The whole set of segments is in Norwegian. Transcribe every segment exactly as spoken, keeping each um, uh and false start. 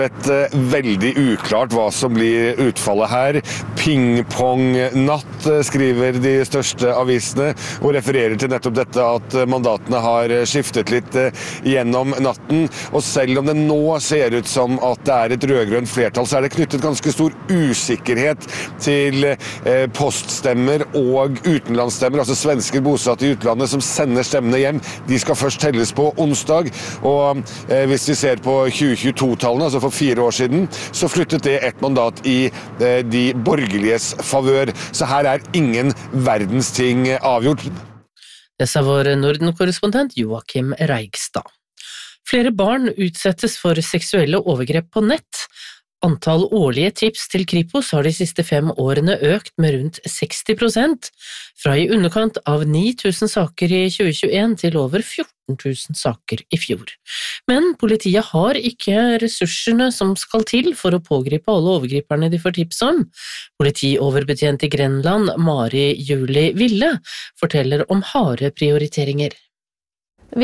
Et uh, veldig uklart hva som blir utfallet her. Ping-pong-natt, skriver de største avisene, og refererer til nettopp dette at mandatene har skiftet litt uh, gjennom natten. Og selv om det nå ser ut som at det er et rødgrønt flertall, så er det knyttet ganske stor usikkerhet til uh, poststemmer og utenlandsstemmer, altså svensker bosatt i utlandet som sender stemmene hjem. De skal først telles på onsdag, og uh, hvis vi ser på tjue tjueto-tallene, altså for fire år siden, så flyttet det et mandat i eh, de borgerliges favør. Så her er ingen verdens ting avgjort. Det sa vår Norden-korrespondent Joakim Reigstad. Flere barn utsettes for seksuelle overgrep på nett. Antall årlige tips til Kripos har de siste fem årene økt med rundt seksti prosent, fra i underkant av ni tusen saker i tjue tjueen til over fjorten tusen saker i fjor. Men politiet har ikke ressursene som skal til for å pågripe alle overgriperne de får tips om. Politioverbetjent i Grenland, Mari Julie Ville, forteller om harde prioriteringer. Vi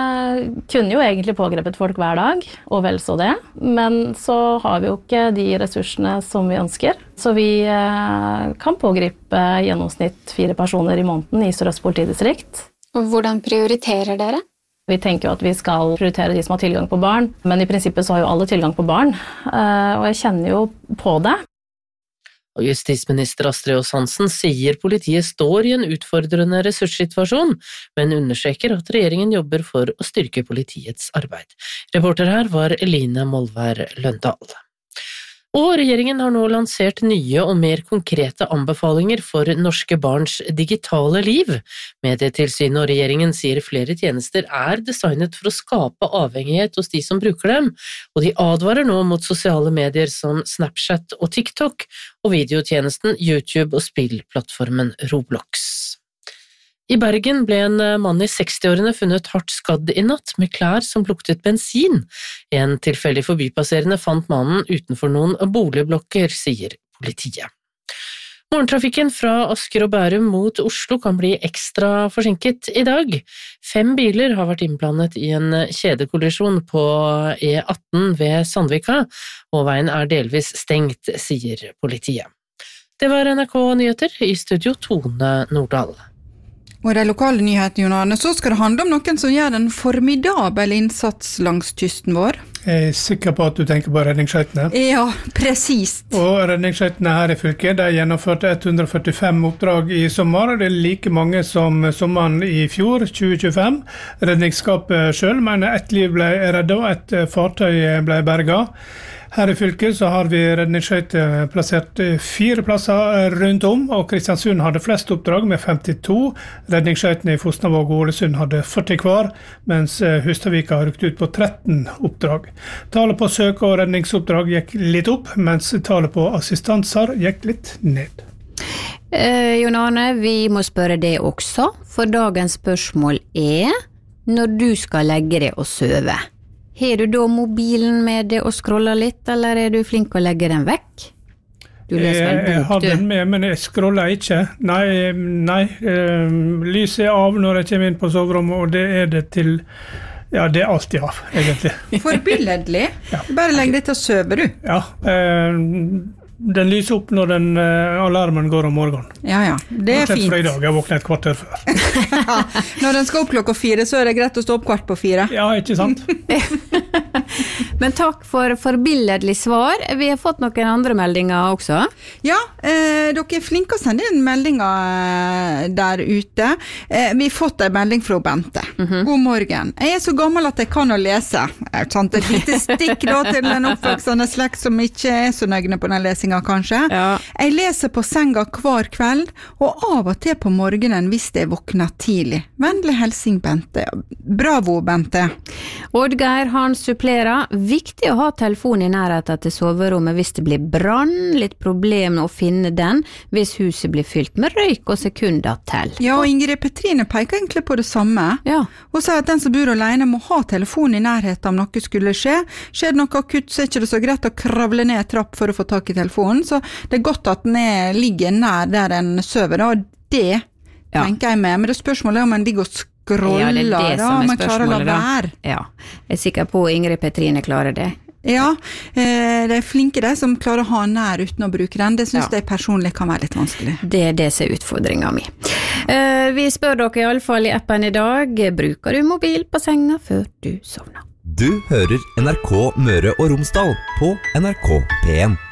kunne jo egentlig pågrepet folk hver dag, og vel så det, men så har vi jo ikke de ressursene som vi ønsker. Så vi kan pågripe gjennomsnitt fire personer i måneden i Sør-Øst politidistrikt. Og hvordan prioriterer dere? Vi tenker jo at vi skal prioritere de som har tilgang på barn, men i prinsippet så har jo alle tilgang på barn, og jeg kjenner jo på det. Og justisminister Astrid Aas Hansen sier politiet står i en utfordrende ressurssituasjon, men understreker at regjeringen jobber for å styrke politiets arbeid. Reporter her var Eline Molvær Løndal. Og regjeringen har nå lansert nye og mer konkrete anbefalinger for norske barns digitale liv. Medietilsynet og regjeringen sier flere tjenester er designet for å skape avhengighet hos de som bruker dem, og de advarer nå mot sosiale medier som Snapchat og TikTok, og videotjenesten YouTube og spillplattformen Roblox. I Bergen ble en mann i sekstiårene funnet hardt skadd i natt med klær som luktet bensin. En tilfeldig forbipasserende fant mannen utenfor noen boligblokker, sier politiet. Morgentrafikken fra Asker og Bærum mot Oslo kan bli ekstra forsinket i dag. Fem biler har vært innblandet i en kjedekollisjon på E atten ved Sandvika, og veien er delvis stengt, sier politiet. Det var N R K Nyheter, i studio Tone Nordahl. Og de lokale nyhetene, Jon Arne, så skal det handle om noen som gjør en formidabel innsats langs kysten vår. Jeg er sikker på at du tenker på redningsskøytene. Ja, presist. Og redningsskøytene her i fylket, de gjennomførte ett hundre førtifem oppdrag i sommer, og det er like mange som sommeren i fjor, tjue tjuefem. Redningsskapet selv mener ett liv ble reddet, og et fartøy ble berget. Her i fylket så har vi redningsskøyter plassert fire plasser rundt om, og Kristiansund hadde flest oppdrag med femtito. Redningsskøytene i Fosnavåg og Ålesund hadde førti hver, mens Hustadvika har rykt ut på tretten oppdrag. Tallet på søk- og redningsoppdrag gikk litt opp, mens tallet på assistanser gikk litt ned. Eh, Jon Arne, vi må spørre det også, for dagens spørsmål er når du skal legge deg og søve. Har du da mobilen med deg og scroller litt, eller er du flink å legge den vekk? Du leser vel bok, jeg har den med, men jeg scroller ikke. Nei, nei. Lyset er av når jeg kommer inn på soverommet, og det er det til... Ja, det er alltid av, egentlig. Forbilledlig. Ja. Bare legg deg til å søve, du. Ja, eh, den lyser opp når den uh, alarmen går om morgenen. Ja, ja, det er fint. For i dag, jeg våkner et kvarter før. Ja, når den skal opp klokka fire, så er det greit å stå opp kvart på fire. Ja, ikke sant? Men takk for forbilledlig svar. Vi har fått noen andre meldinger også. Ja, eh, dere er flinke å sende inn meldinger der ute. Eh, vi har fått en melding fra Bente. Mm-hmm. God morgen. Jeg er så gammel at jeg kan å lese. Et lite stikk da til den oppvoksende slekt som ikke er så nøgne på den lesinga, kanskje. Ja. Jeg leser på senga hver kveld, og av og til på morgenen hvis jeg våkner tidlig. Vennlig helsing, Bente. Bravo, Bente. Oddgeir, han supplerer. Viktig å ha telefon i nærheten til soverommet hvis det blir brann, litt problem å finne den hvis huset blir fylt med røyk og sekunder til. Ja, og Ingrid Petrine peker egentlig på det samme. Ja. Hun sier at den som bor alene må ha telefon i nærheten om noe skulle skje. Skjer det noe akutt, så er ikke det så greit å kravle ned trapp for å få tak i telefonen, så det er godt at den er, ligger nær der en søver, og det ja. tenker jeg med. Men det spørsmålet er om en ligger og skroller, ja, det er det da, som er man klarer å la være. Ja, jeg er sikker på Ingrid Petrine klarer det. Ja, eh, de er flinke de som klarer å ha nær uten å bruke den. Det synes Ja. jeg personlig kan være litt vanskelig. Det er det som er utfordringen min. Eh, vi spør dere i alle fall i appen i dag, bruker du mobil på senga før du sovner? Du hører N R K Møre og Romsdal på N R K P en.